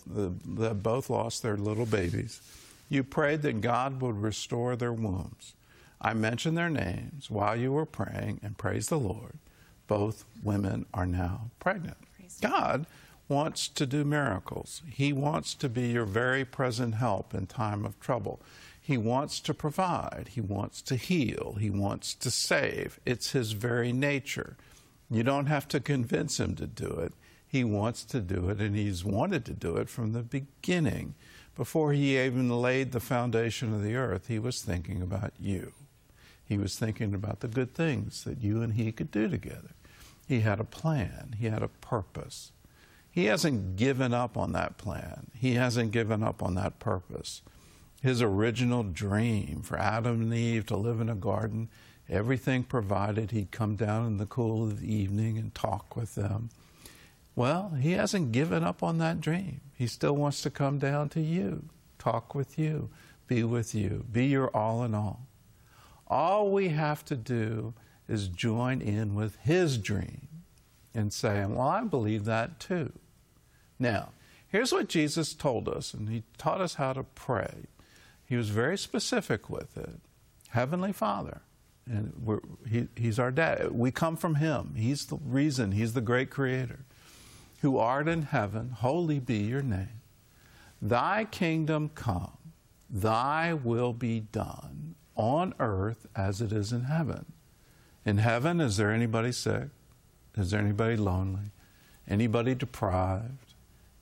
that both lost their little babies. You prayed that God would restore their wombs. I mentioned their names while you were praying, and praise the Lord, both women are now pregnant. God wants to do miracles. He wants to be your very present help in time of trouble. He wants to provide. He wants to heal. He wants to save. It's His very nature. You don't have to convince Him to do it. He wants to do it, and He's wanted to do it from the beginning. Before He even laid the foundation of the earth, He was thinking about you. He was thinking about the good things that you and He could do together. He had a plan. He had a purpose. He hasn't given up on that plan. He hasn't given up on that purpose. His original dream for Adam and Eve to live in a garden, everything provided, He'd come down in the cool of the evening and talk with them. Well, He hasn't given up on that dream. He still wants to come down to you, talk with you, be your all in all. All we have to do is join in with His dream and say, well, I believe that too. Now, here's what Jesus told us, and He taught us how to pray. He was very specific with it. Heavenly Father, and He's our dad. We come from Him. He's the reason. He's the great Creator. Who art in heaven, holy be your name. Thy kingdom come, Thy will be done on earth as it is in heaven. In heaven, is there anybody sick? Is there anybody lonely? Anybody deprived?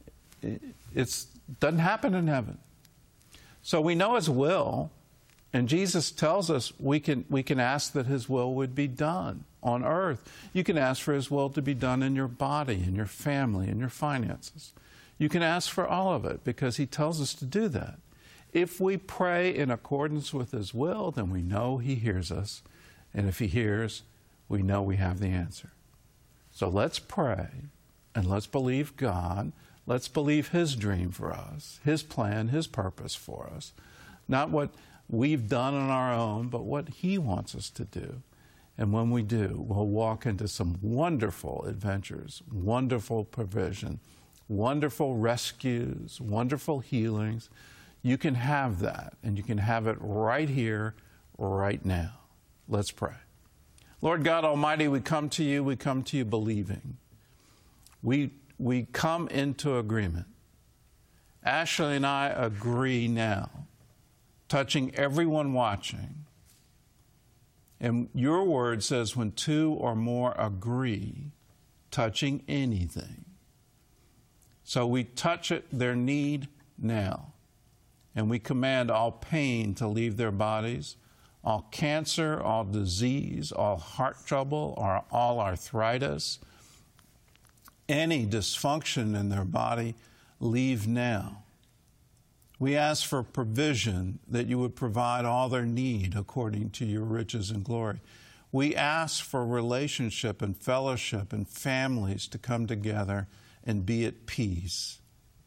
It doesn't happen in heaven. So we know His will, and Jesus tells us we can ask that His will would be done on earth. You can ask for His will to be done in your body, in your family, in your finances. You can ask for all of it because He tells us to do that. If we pray in accordance with His will, then we know He hears us. And if He hears, we know we have the answer. So let's pray, and let's believe God. Let's believe His dream for us, His plan, His purpose for us. Not what we've done on our own, but what He wants us to do. And when we do, we'll walk into some wonderful adventures, wonderful provision, wonderful rescues, wonderful healings. You can have that, and you can have it right here, right now. Let's pray. Lord God Almighty, we come to You believing. We come into agreement. Ashley and I agree now, touching everyone watching. And Your word says when two or more agree, touching anything. So we touch their need now. And we command all pain to leave their bodies, all cancer, all disease, all heart trouble, or all arthritis, any dysfunction in their body, leave now. We ask for provision, that You would provide all their need according to Your riches and glory. We ask for relationship and fellowship and families to come together and be at peace.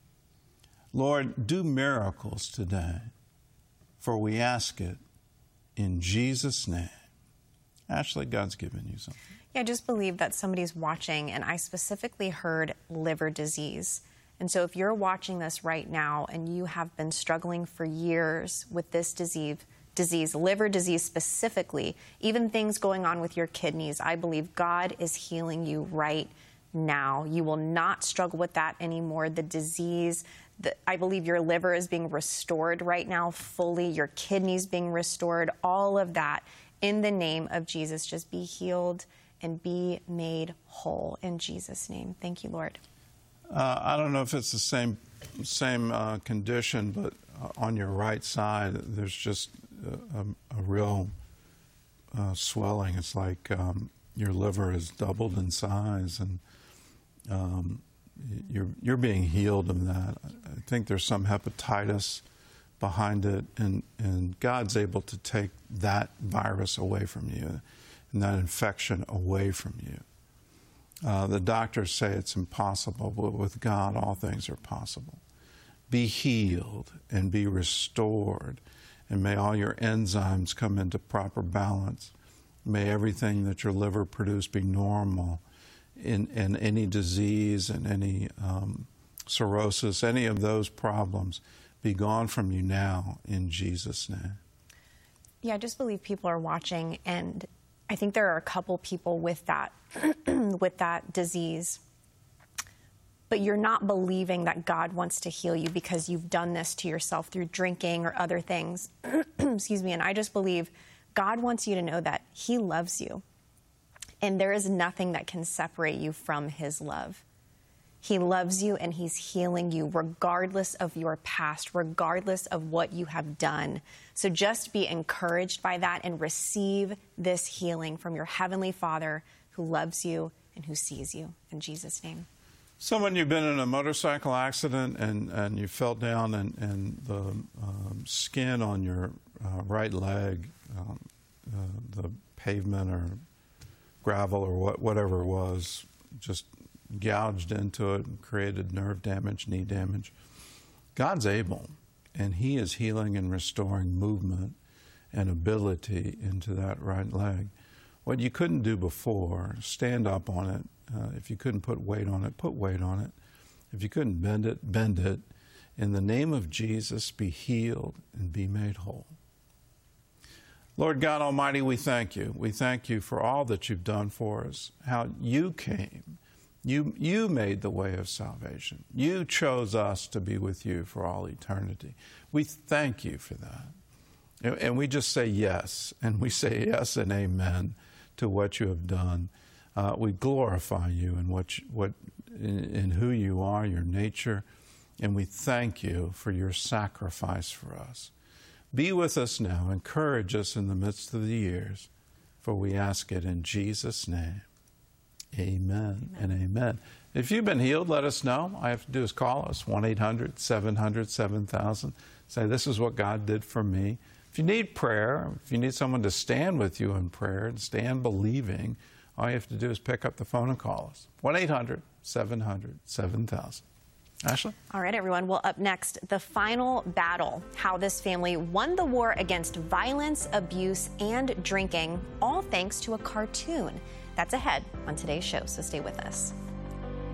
Lord, do miracles today, for we ask it in Jesus' name. Ashley, God's given you something. Yeah, I just believe that somebody's watching, and I specifically heard liver disease. And so if you're watching this right now and you have been struggling for years with this disease, liver disease specifically, even things going on with your kidneys, I believe God is healing you right now. You will not struggle with that anymore. The disease, I believe your liver is being restored right now fully, your kidneys being restored, all of that in the name of Jesus. Just be healed and be made whole in Jesus' name. Thank you, Lord. I don't know if it's the same condition, but on your right side, there's just a real swelling. It's like your liver is doubled in size, and you're being healed of that. I think there's some hepatitis behind it, and God's able to take that virus away from you and that infection away from you. The doctors say it's impossible, but with God, all things are possible. Be healed and be restored, and may all your enzymes come into proper balance. May everything that your liver produce be normal, in any disease and any cirrhosis, any of those problems, be gone from you now in Jesus' name. Yeah, I just believe people are watching, and I think there are a couple people with that with that disease, but you're not believing that God wants to heal you because you've done this to yourself through drinking or other things. Excuse me. And I just believe God wants you to know that he loves you, and there is nothing that can separate you from his love. He loves you, and he's healing you regardless of your past, regardless of what you have done. So just be encouraged by that and receive this healing from your Heavenly Father who loves you and who sees you. In Jesus' name. Someone, you've been in a motorcycle accident and you fell down and the skin on your right leg, the pavement or gravel or whatever it was, just gouged into it and created nerve damage, knee damage. God's able, and he is healing and restoring movement and ability into that right leg. What you couldn't do before, stand up on it. If you couldn't put weight on it, put weight on it. If you couldn't bend it, bend it. In the name of Jesus, be healed and be made whole. Lord God Almighty, we thank you. We thank you for all that you've done for us, how you came. You made the way of salvation. You chose us to be with you for all eternity. We thank you for that. And we just say yes, and we say yes and amen to what you have done. We glorify you in who you are, your nature, and we thank you for your sacrifice for us. Be with us now. Encourage us in the midst of the years, for we ask it in Jesus' name. Amen and amen. If you've been healed, let us know. All you have to do is call us, 1-800-700-7000. Say, this is what God did for me. If you need prayer, if you need someone to stand with you in prayer and stand believing, all you have to do is pick up the phone and call us, 1-800-700-7000. Ashley? All right, everyone. Well, up next, the final battle, how this family won the war against violence, abuse, and drinking, all thanks to a cartoon. That's ahead on today's show, so stay with us.